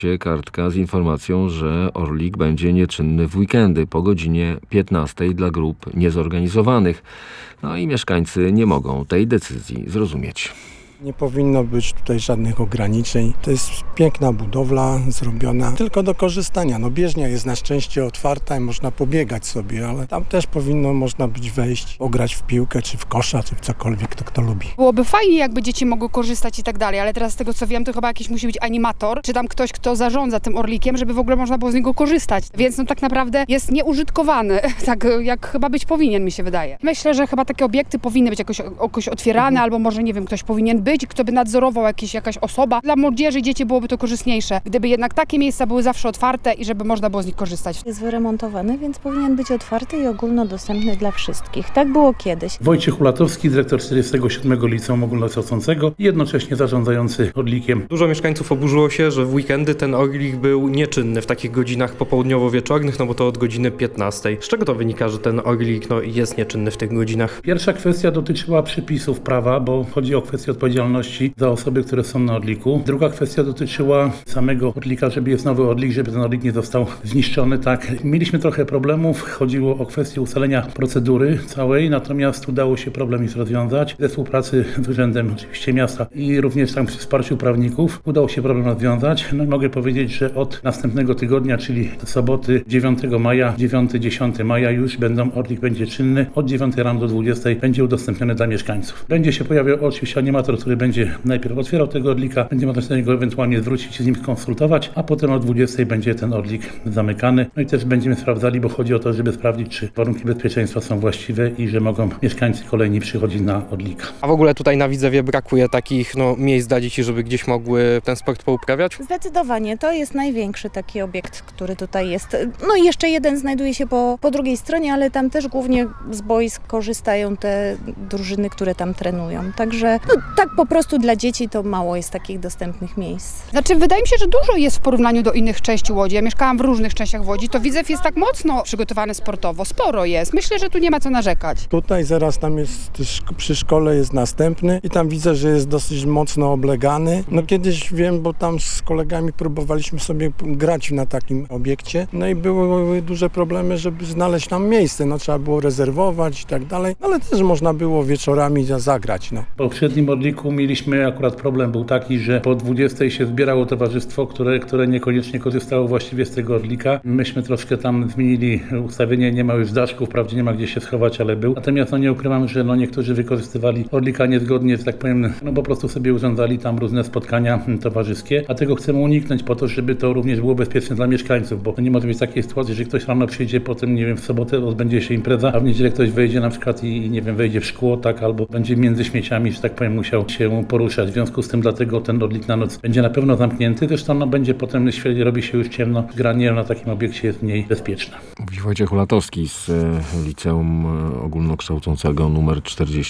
Kartka z informacją, że Orlik będzie nieczynny w weekendy po godzinie 15 dla grup niezorganizowanych. No i mieszkańcy nie mogą tej decyzji zrozumieć. Nie powinno być tutaj żadnych ograniczeń. To jest piękna budowla zrobiona tylko do korzystania. Bieżnia jest na szczęście otwarta i można pobiegać sobie, ale tam też można być wejść, pograć w piłkę, czy w kosza, czy w cokolwiek, kto lubi. Byłoby fajnie, jakby dzieci mogły korzystać i tak dalej, ale teraz z tego co wiem, to chyba jakiś musi być animator, czy tam ktoś, kto zarządza tym Orlikiem, żeby w ogóle można było z niego korzystać. Więc tak naprawdę jest nieużytkowany, tak jak chyba być powinien, mi się wydaje. Myślę, że chyba takie obiekty powinny być jakoś otwierane, albo może, nie wiem, ktoś powinien być, kto by nadzorował jakaś osoba. Dla młodzieży i dzieci byłoby to korzystniejsze, gdyby jednak takie miejsca były zawsze otwarte i żeby można było z nich korzystać. Jest wyremontowany, więc powinien być otwarty i ogólnodostępny dla wszystkich. Tak było kiedyś. Wojciech Ulatowski, dyrektor 47 Liceum Ogólnokształcącego i jednocześnie zarządzający Orlikiem. Dużo mieszkańców oburzyło się, że w weekendy ten Orlik był nieczynny w takich godzinach popołudniowo-wieczornych, bo to od godziny 15. Z czego to wynika, że ten Orlik jest nieczynny w tych godzinach? Pierwsza kwestia dotyczyła przepisów prawa, bo chodzi o kwestię odpowiedzialności za osoby, które są na Orliku. Druga kwestia dotyczyła samego Orlika, żeby jest nowy Orlik, żeby ten Orlik nie został zniszczony. Tak, mieliśmy trochę problemów, chodziło o kwestię ustalenia procedury całej, natomiast udało się problem już rozwiązać. We współpracy z Urzędem oczywiście Miasta i również tam przy wsparciu prawników udało się problem rozwiązać. No i mogę powiedzieć, że od następnego tygodnia, czyli soboty 9 maja, 9-10 maja już Orlik będzie czynny. Od 9 rano do 20 będzie udostępniony dla mieszkańców. Będzie się pojawiał oczywiście animator, który będzie najpierw otwierał tego Orlika, będzie można się do niego ewentualnie zwrócić i z nim skonsultować, a potem o 20 będzie ten Orlik zamykany. No i też będziemy sprawdzali, bo chodzi o to, żeby sprawdzić, czy warunki bezpieczeństwa są właściwe i że mogą mieszkańcy kolejni przychodzić na Orlika. A w ogóle tutaj na Widzewie brakuje takich miejsc dla dzieci, żeby gdzieś mogły ten sport pouprawiać? Zdecydowanie, to jest największy taki obiekt, który tutaj jest. I jeszcze jeden znajduje się po drugiej stronie, ale tam też głównie z boisk korzystają te drużyny, które tam trenują. Także tak po prostu dla dzieci to mało jest takich dostępnych miejsc. Wydaje mi się, że dużo jest w porównaniu do innych części Łodzi. Ja mieszkałam w różnych częściach Łodzi, to Widzew jest tak mocno przygotowany sportowo. Sporo jest. Myślę, że tu nie ma co narzekać. Tutaj zaraz tam jest, przy szkole jest następny i tam widzę, że jest dosyć mocno oblegany. Kiedyś wiem, bo tam z kolegami próbowaliśmy sobie grać na takim obiekcie. I były duże problemy, żeby znaleźć tam miejsce. Trzeba było rezerwować i tak dalej, ale też można było wieczorami zagrać. W poprzednim Orliku mieliśmy akurat problem był taki, że po 20 się zbierało towarzystwo, które niekoniecznie korzystało właściwie z tego Orlika. Myśmy troszkę tam zmienili ustawienie, nie ma już daszków, wprawdzie nie ma gdzie się schować, ale był. Natomiast nie ukrywam, że niektórzy wykorzystywali Orlika niezgodnie, że tak powiem, po prostu sobie urządzali tam różne spotkania towarzyskie, a tego chcemy uniknąć po to, żeby to również było bezpieczne dla mieszkańców, bo nie może być takiej sytuacji, że ktoś rano przyjdzie, potem, w sobotę odbędzie się impreza, a w niedzielę ktoś wejdzie na przykład i wejdzie w szkło, tak, albo będzie między śmieciami, że tak powiem, musiał się poruszać. W związku z tym dlatego ten Orlik na noc będzie na pewno zamknięty. Zresztą będzie potem, jeśli robi się już ciemno, granie na takim obiekcie jest mniej bezpieczne. Mówi Wojciech Ulatowski z Liceum Ogólnokształcącego nr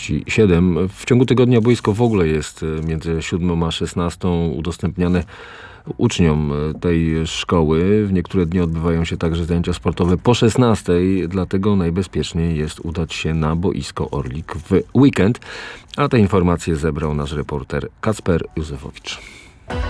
47. W ciągu tygodnia boisko w ogóle jest między 7 a 16 udostępniane uczniom tej szkoły. W niektóre dni odbywają się także zajęcia sportowe po 16, dlatego najbezpieczniej jest udać się na boisko Orlik w weekend. A te informacje zebrał nasz reporter Kacper Józefowicz.